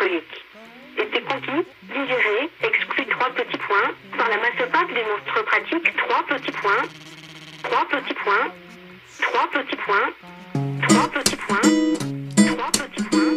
alcoolique. Était conquis, digéré, exclut 3 petits points. Par la masse opaque des monstres pratiques, 3 petits points. 3 petits points. 3 petits points. 3 petits points. 3 petits points.